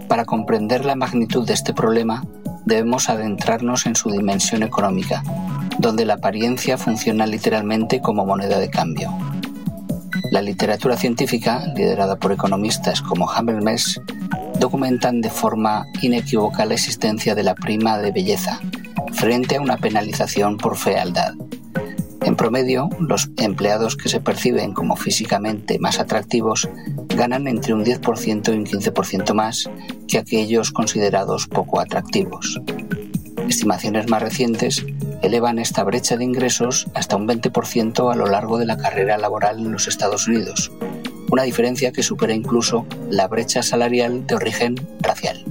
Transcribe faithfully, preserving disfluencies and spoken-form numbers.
Para comprender la magnitud de este problema, debemos adentrarnos en su dimensión económica, donde la apariencia funciona literalmente como moneda de cambio. La literatura científica, liderada por economistas como Habermas, documentan de forma inequívoca la existencia de la prima de belleza, frente a una penalización por fealdad. En promedio, los empleados que se perciben como físicamente más atractivos ganan entre un diez por ciento y un quince por ciento más que aquellos considerados poco atractivos. Estimaciones más recientes elevan esta brecha de ingresos hasta un veinte por ciento a lo largo de la carrera laboral en los Estados Unidos, una diferencia que supera incluso la brecha salarial de origen racial.